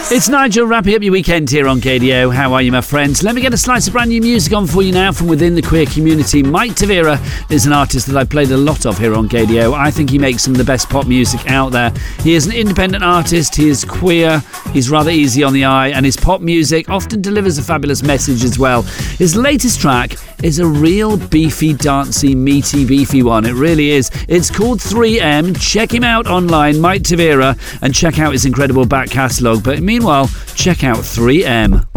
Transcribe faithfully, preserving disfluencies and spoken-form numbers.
It's Nigel wrapping up your weekend here on K D O. How are you, my friends? Let me get a slice of brand new music on for you now from within the queer community. Mike Tavira is an artist that I've played a lot of here on K D O. I think he makes some of the best pop music out there. He is an independent artist, he is queer, he's rather easy on the eye, and his pop music often delivers a fabulous message as well. His latest track is a real beefy, dancey, meaty, beefy one. It really is. It's called three M. Check him out online, Mike Tavira, and check out his incredible back catalogue. But meanwhile, check out three M.